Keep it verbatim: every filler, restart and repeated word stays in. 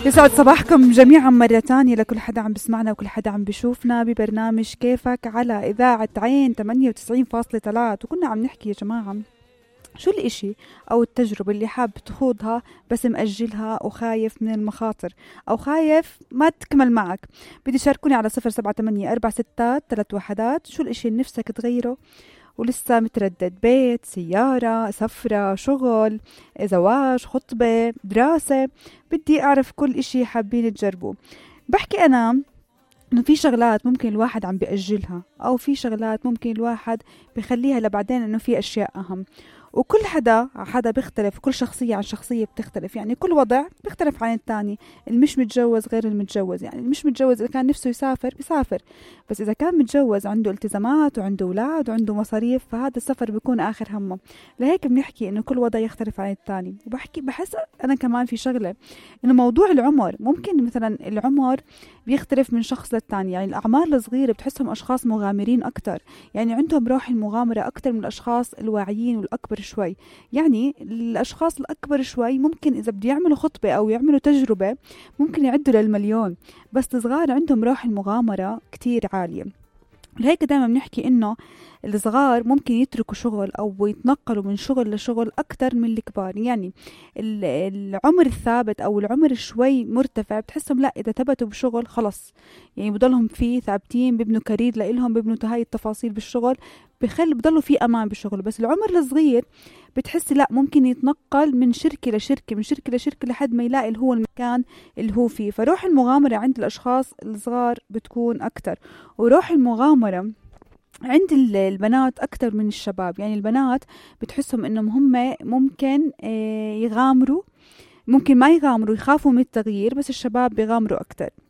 يسعد صباحكم جميعا مرة تانية لكل حدا عم بسمعنا وكل حدا عم بشوفنا ببرنامج كيفك على إذاعة عين ثمانية وتسعين فاصلة ثلاثة. وكنا عم نحكي يا جماعة شو الإشي أو التجربة اللي حاب تخوضها بس مأجلها وخايف من المخاطر أو خايف ما تكمل معك. بدي شاركوني على صفر سبعة ثمانية أربعة ستة ثلاثة وحدات. شو الإشي اللي نفسك تغيره ولسه متردد؟ بيت، سيارة، سفرة، شغل، زواج، خطبة، دراسة. بدي أعرف كل إشي حابين تجربوه. بحكي أنا إنه في شغلات ممكن الواحد عم بيأجلها أو في شغلات ممكن الواحد بيخليها لبعدين، إنه في أشياء أهم. وكل حدا حدا بيختلف، كل شخصية عن شخصية بتختلف، يعني كل وضع بيختلف عن التاني. المش متجوز غير المتجوز، يعني المش متجوز إذا كان نفسه يسافر بيسافر، بس إذا كان متجوز عنده التزامات وعنده أولاد وعنده مصاريف فهذا السفر بيكون آخر همه. لهيك بنحكي إنه كل وضع يختلف عن التاني. وبحكي بحس أنا كمان في شغلة إنه موضوع العمر، ممكن مثلا العمر بيختلف من شخص للتاني. يعني الأعمار الصغيرة بتحسهم أشخاص مغامرين أكتر، يعني عندهم روح المغامرة أكتر من الأشخاص الواعيين والأكبر شوي. يعني الأشخاص الأكبر شوي ممكن إذا بده يعملوا خطبة أو يعملوا تجربة ممكن يعدوا للمليون، بس الصغار عندهم روح المغامرة كتير عالية. لهيك دائما بنحكي إنه الصغار ممكن يتركوا شغل أو يتنقلوا من شغل لشغل أكتر من الكبار. يعني العمر الثابت أو العمر شوي مرتفع بتحسهم لا، إذا ثبتوا بشغل خلص يعني بضلهم فيه ثابتين، بيبنوا كارير لإلهم، بيبنوا هاي التفاصيل بالشغل، بخل بضلوا فيه أمان بالشغل. بس العمر الصغير بتحس لا، ممكن يتنقل من شركة لشركة، من شركة لشركة لحد ما يلاقي اللي هو المكان اللي هو فيه. فروح المغامرة عند الأشخاص الصغار بتكون أكتر، وروح المغامرة عند البنات أكتر من الشباب. يعني البنات بتحسهم إنهم هم ممكن يغامروا، ممكن ما يغامروا، يخافوا من التغيير، بس الشباب بيغامروا أكتر.